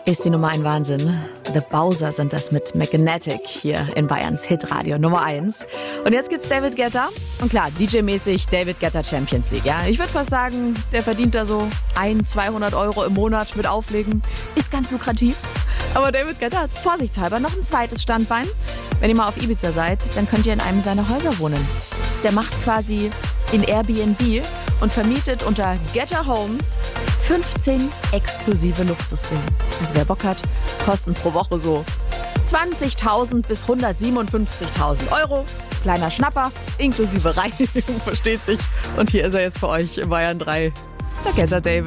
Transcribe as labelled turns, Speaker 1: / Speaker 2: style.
Speaker 1: Ist die Nummer ein Wahnsinn? The Bowser sind das mit Magnetic hier in Bayerns Hitradio Nummer 1. Und jetzt gibt's David Guetta. Und klar, DJ-mäßig David Guetta Champions League. Ja, ich würde fast sagen, der verdient da so 200 Euro im Monat mit Auflegen. Ist ganz lukrativ. Aber David Guetta hat vorsichtshalber noch ein zweites Standbein. Wenn ihr mal auf Ibiza seid, dann könnt ihr in einem seiner Häuser wohnen. Der macht quasi in Airbnb und vermietet unter Guetta Homes 15 exklusive Luxusvillen. Also wer Bock hat, kosten pro Woche so 20.000 bis 157.000 Euro. Kleiner Schnapper, inklusive Reinigung, versteht sich. Und hier ist er jetzt für euch in Bayern 3. Der Guetta David.